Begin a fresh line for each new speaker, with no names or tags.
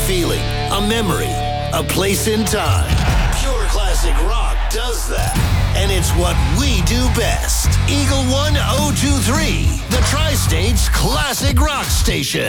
feeling, a memory, a place in time. Pure classic rock does that. And it's what we do best. Eagle 1023, the Tri-State's classic rock station.